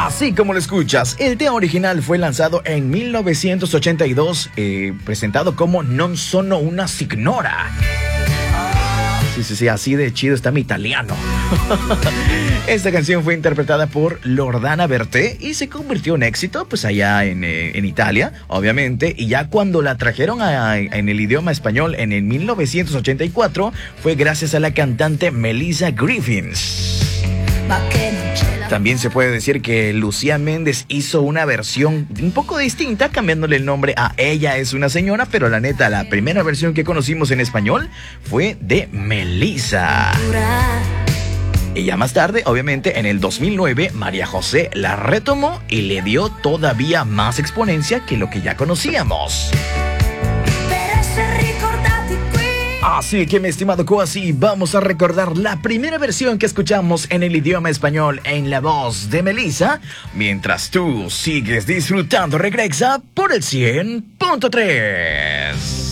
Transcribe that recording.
Así como lo escuchas, el tema original fue lanzado en 1982, presentado como Non sono una signora. Sí, así de chido está mi italiano. Esta canción fue interpretada por Loredana Bertè y se convirtió en éxito, pues allá en Italia, obviamente. Y ya cuando la trajeron en el idioma español en el 1984, fue gracias a la cantante Melissa Griffiths. También se puede decir que Lucía Méndez hizo una versión un poco distinta, cambiándole el nombre a Ella es una señora, pero la neta, la primera versión que conocimos en español fue de Melissa. Y ya más tarde, obviamente, en el 2009, María José la retomó y le dio todavía más exponencia que lo que ya conocíamos. Así que, mi estimado Coasi, vamos a recordar la primera versión que escuchamos en el idioma español en la voz de Melissa, mientras tú sigues disfrutando Regresa por el 100.3.